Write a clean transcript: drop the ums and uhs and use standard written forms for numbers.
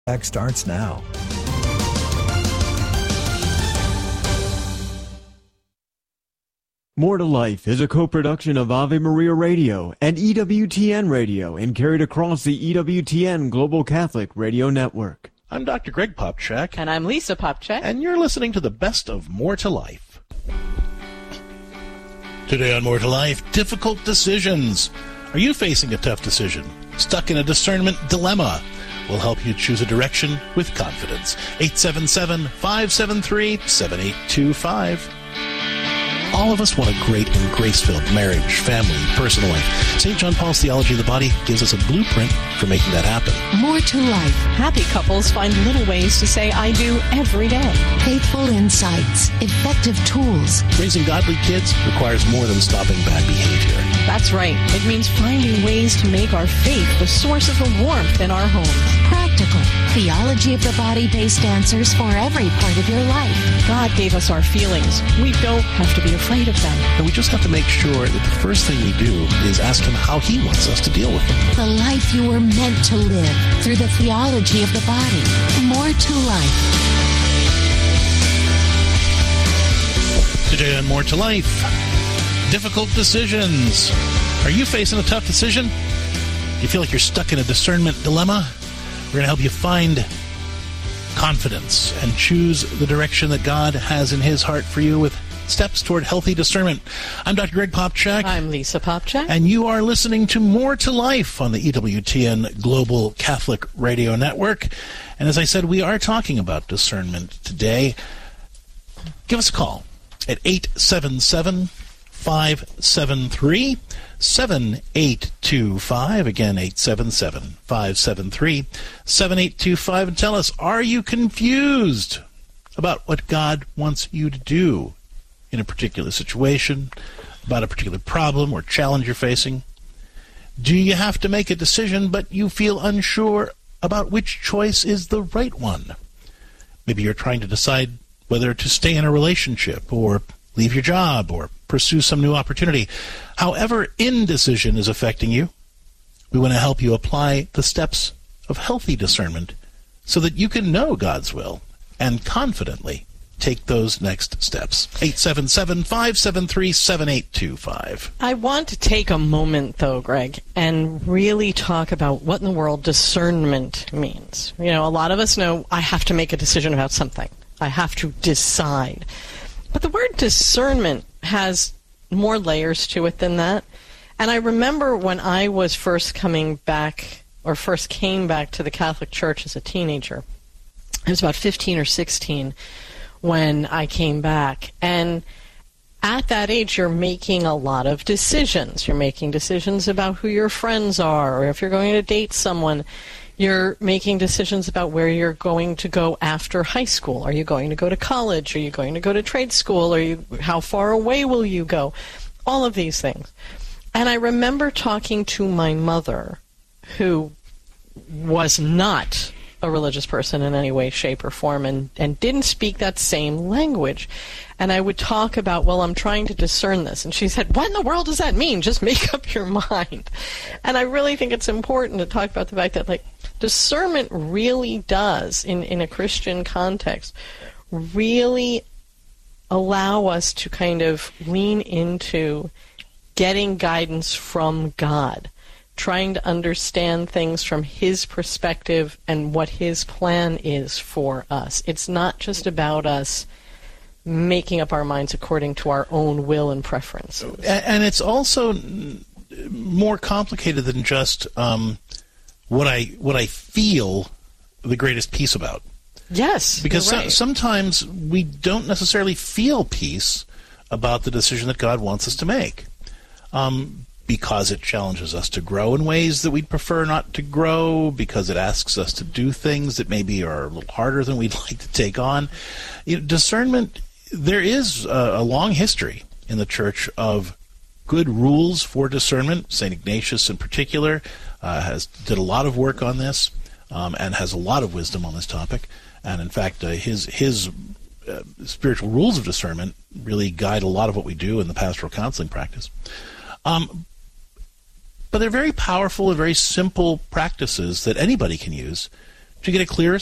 Starts now. More to Life is a co-production of Ave Maria Radio and EWTN Radio and carried across the EWTN Global Catholic Radio Network. I'm Dr. Greg Popchak. And I'm Lisa Popchak. And you're listening to the best of More to Life. Today on More to Life, difficult decisions. Are you facing a tough decision? Stuck in a discernment dilemma? We'll help you choose a direction with confidence. 877-573-7825. All of us want a great and grace-filled marriage, family, personal life. St. John Paul's Theology of the Body gives us a blueprint for making that happen. More to life. Happy couples find little ways to say I do every day. Faithful insights. Effective tools. Raising godly kids requires more than stopping bad behavior. That's right. It means finding ways to make our faith the source of the warmth in our homes. Practical. Theology of the Body-based answers for every part of your life. God gave us our feelings. We don't have to be afraid of them. And we just have to make sure that the first thing we do is ask Him how He wants us to deal with them. The life you were meant to live through the theology of the body. More to life. Today on More to Life, difficult decisions. Are you facing a tough decision? Do you feel like you're stuck in a discernment dilemma? We're going to help you find confidence and choose the direction that God has in His heart for you with steps toward healthy discernment. I'm Dr. Greg Popchak. I'm Lisa Popchak. And you are listening to More to Life on the EWTN Global Catholic Radio Network. And as I said, we are talking about discernment today. Give us a call at 877-573-7825. Again, 877-573-7825. And tell us, are you confused about what God wants you to do in a particular situation, about a particular problem or challenge you're facing? Do you have to make a decision, but you feel unsure about which choice is the right one? Maybe you're trying to decide whether to stay in a relationship or leave your job or pursue some new opportunity. However indecision is affecting you, we want to help you apply the steps of healthy discernment so that you can know God's will and confidently take those next steps. 877-573-7825. I want to take a moment, though, Greg, and really talk about what in the world discernment means. You know, a lot of us know I have to make a decision about something. I have to decide. But the word discernment has more layers to it than that. And I remember when I was first came back to the Catholic Church as a teenager. I was about 15 or 16 when I came back. And at that age, you're making a lot of decisions. You're making decisions about who your friends are, or if you're going to date someone. You're making decisions about where you're going to go after high school. Are you going to go to college? Are you going to go to trade school? How far away will you go? All of these things. And I remember talking to my mother, who was not a religious person in any way, shape, or form, and didn't speak that same language. And I would talk about, well, I'm trying to discern this. And she said, what in the world does that mean? Just make up your mind. And I really think it's important to talk about the fact that, like, discernment really does, in a Christian context, really allow us to kind of lean into getting guidance from God, trying to understand things from His perspective and what His plan is for us. It's not just about us making up our minds according to our own will and preferences. And it's also more complicated than just what I feel the greatest peace about. Yes, because right. Sometimes we don't necessarily feel peace about the decision that God wants us to make, because it challenges us to grow in ways that we'd prefer not to grow, because it asks us to do things that maybe are a little harder than we'd like to take on. Discernment, there is a long history in the Church of good rules for discernment. St. Ignatius in particular did a lot of work on this and has a lot of wisdom on this topic. And in fact, his spiritual rules of discernment really guide a lot of what we do in the pastoral counseling practice. But they're very powerful and very simple practices that anybody can use to get a clearer